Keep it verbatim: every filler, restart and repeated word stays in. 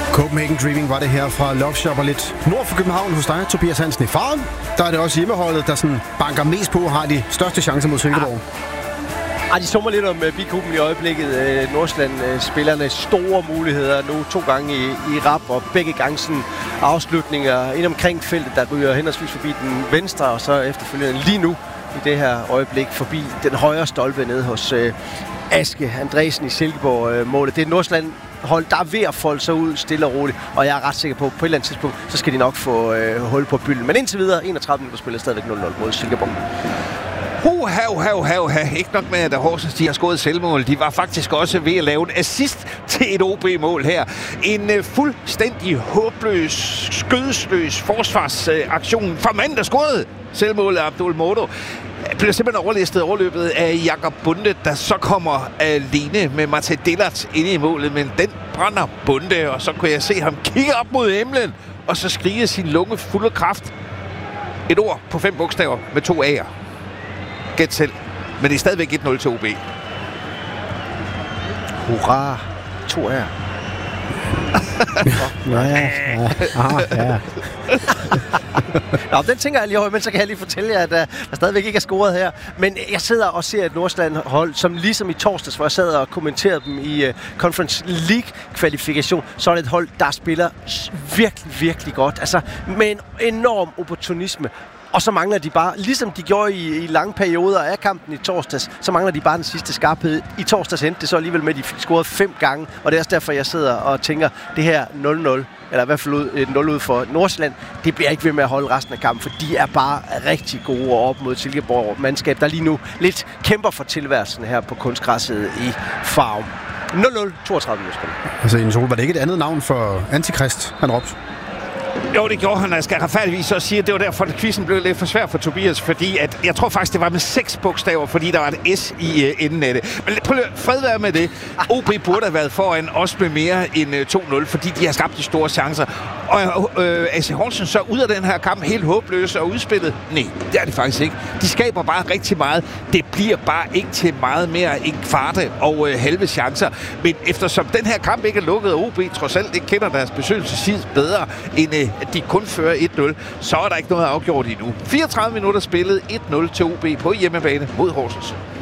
Copenhagen Dreaming var det her fra Love Shop, og lidt nord for København hos dig, Tobias Hansen i Farum. Der er det også hjemmeholdet, der sådan banker mest på og har de største chancer mod Silkeborg. Ah, de summer lidt om uh, Bikuben i øjeblikket. Uh, Nordsjælland-spillerne uh, store muligheder nu to gange i, i rap, og begge gange sådan afslutninger ind omkring feltet, der ryger henholdsvis forbi den venstre, og så efterfølgende lige nu i det her øjeblik forbi den højre stolpe nede hos uh, Aske Andresen i Silkeborg-målet. Uh, det er Nordsjælland hold, der er ved at folde sig ud stille og roligt, og jeg er ret sikker på, at på et eller andet tidspunkt, så skal de nok få øh, hul på bylden. Men indtil videre, enogtredive minutter spiller stadigvæk nul nul mod Silkeborg. Uha, uha, uha, uha. Ikke nok med, at Horsens de har scoret selvmål. De var faktisk også ved at lave en assist til et O B-mål her. En uh, fuldstændig håbløs, skødesløs forsvarsaktion uh, fra manden, der scorede selvmålet af Abdul Modo. Bliver simpelthen overlistet overløbet af Jakob Bunde, der så kommer alene med Martin Dillert inde i målet, men den brænder Bunde, og så kunne jeg se ham kigge op mod himlen, og så skrige sin lunge fuld af kraft. Et ord på fem bogstaver med to A'er. Gæt selv. Men det er stadigvæk et nul til O B. Hurra! To A'er. Ja, ja, ja. Nå, den tænker jeg lige over, men så kan jeg lige fortælle jer, at uh, der stadigvæk ikke er scoret her. Men jeg sidder og ser et Nordsjælland-hold, som ligesom i torsdags, hvor jeg sad og kommenterede dem i uh, Conference League-kvalifikation, så er det et hold, der spiller virkelig, virkelig godt. Altså med en enorm opportunisme. Og så mangler de bare, ligesom de gjorde i, i lange perioder af kampen i torsdags, så mangler de bare den sidste skarphed. I torsdags endte det så alligevel med, at de fik scoret fem gange, og det er også derfor, jeg sidder og tænker, det her nul nul, eller i hvert fald ud, et nul ud for Nordsjælland, det bliver ikke ved med at holde resten af kampen, for de er bare rigtig gode op mod Silkeborg-mandskab, der lige nu lidt kæmper for tilværelsen her på kunstgræsset i Farum. nul nul, toogtredive minutter. Altså, Jens Ole, var det ikke et andet navn for Antikrist, han råbte? Jo, det gjorde han. Jeg skal retfærdigvis så sige, at det var derfor, at quizzen blev lidt for svær for Tobias, fordi at, jeg tror faktisk, det var med seks bogstaver, fordi der var et S i uh, enden af det. Men prøv at fred være med det. O B burde have været foran også med mere end uh, to nul, fordi de har skabt de store chancer. Og uh, A C Horsens så ud af den her kamp helt håbløse og udspillet? Nej, det er det faktisk ikke. De skaber bare rigtig meget. Det bliver bare ikke til meget mere end kvarte og uh, halve chancer. Men eftersom den her kamp ikke er lukket, og O B trods alt ikke kender deres besøgelsestid bedre end uh, at de kun fører et nul, så er der ikke noget afgjort endnu. fireogtredive minutter spillet, et nul til O B på hjemmebane mod Horsens.